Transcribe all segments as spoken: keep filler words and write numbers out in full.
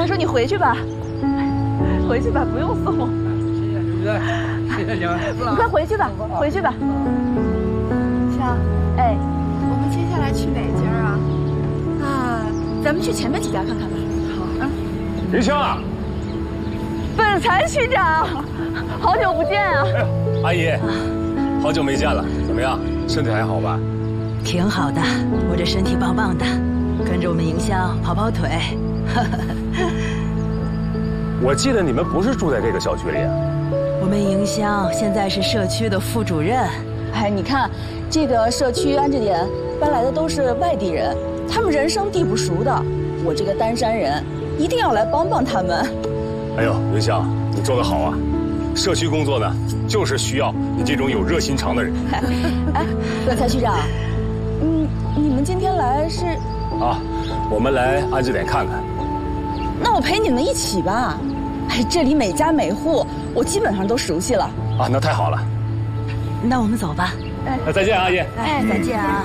大叔，你回去吧，回去吧，不用送我。 谢谢你们， 你快回去吧，回去吧。 香， 哎， 我们接下来去哪家啊？ 啊，咱们去前面几家看看吧。好啊。 云香啊， 本财区长，好久不见啊！ 哎呦，阿姨，好久没见了，怎么样？身体还好吧？ 挺好的，我这身体棒棒的，跟着我们迎香跑跑腿。 我记得你们不是住在这个小区里啊？ 我们迎香现在是社区的副主任。 哎，你看，这个社区安置点搬来的都是外地人，他们人生地不熟的。我这个单山人，一定要来帮帮他们。 哎呦，云香，你做得好啊！社区工作呢，就是需要你这种有热心肠的人。 哎，本财区长，嗯，你们今天来是？ 啊，我们来安置点看看。 那我陪你们一起吧。哎，这里每家每户我基本上都熟悉了。 啊，那太好了。 那我们走吧。 哎， 那再见，阿姨。 哎，再见啊。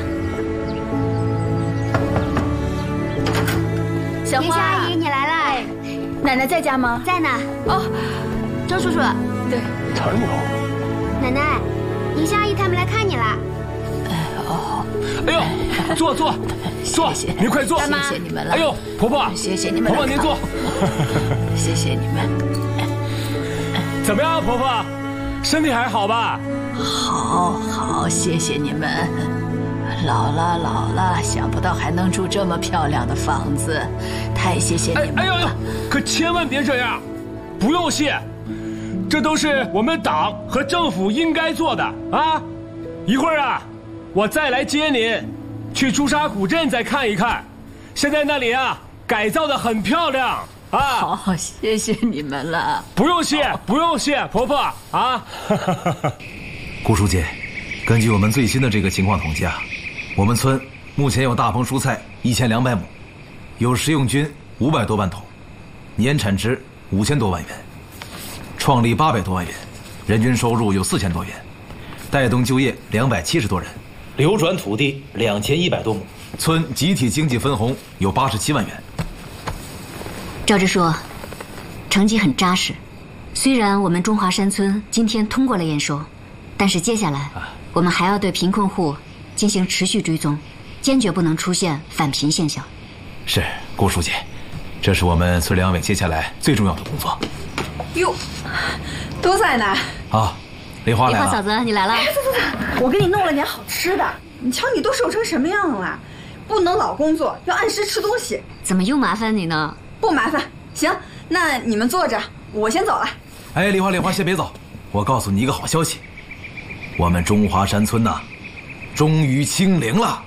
小花阿姨，你来了。 哎，奶奶在家吗？ 在呢。 哦， 周叔叔。 对。 陈总。 奶奶，迎香阿姨他们来看你了。 哦。 哎呦，坐坐坐，您快坐。 谢谢你们了。 哎呦，婆婆， 谢谢你们。 婆婆您坐。 谢谢你们。 怎么样，婆婆？身体还好吧？ 好，好，谢谢你们。老了，老了，想不到还能住这么漂亮的房子，太谢谢你们了。 哎呦呦，可千万别这样，不用谢，这都是我们党和政府应该做的啊！一会儿啊，我再来接您，去朱砂古镇再看一看，现在那里啊改造的很漂亮啊！ 好，谢谢你们了。 不用谢，不用谢，婆婆啊！ 顾书记，根据我们最新的这个情况统计啊，我们村目前有大棚蔬菜一千两百亩，有食用菌五百多万桶，年产值五千多万元，创利八百多万元，人均收入有四千多元，带动就业两百七十多人，流转土地两千一百多亩，村集体经济分红有八十七万元。 赵支书，成绩很扎实。虽然我们中华山村今天通过了验收，但是接下来我们还要对贫困户进行持续追踪，坚决不能出现返贫现象。 是，顾书记，这是我们村两委接下来最重要的工作。 哟，都在呢。 啊，梨花来了。 梨花嫂子，你来了。 哎，走走走，我给你弄了点好吃的。你瞧你都瘦成什么样了，不能老工作，要按时吃东西。 怎么又麻烦你呢？ 不麻烦。行，那你们坐着，我先走了。 哎，梨花，梨花，先别走，我告诉你一个好消息，我们中华山村呐，终于清零了。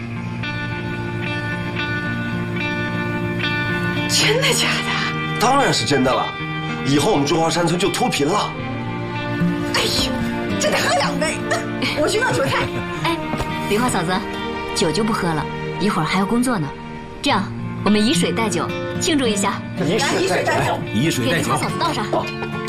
真的假的？ 当然是真的了，以后我们中华山村就脱贫了。 哎呦，这得喝两杯，我去弄酒菜。 哎，梨花嫂子，酒就不喝了，一会儿还要工作呢。这样，我们以水代酒，庆祝一下。 以水代酒， 以水代酒， 给梨花嫂子倒上。 好。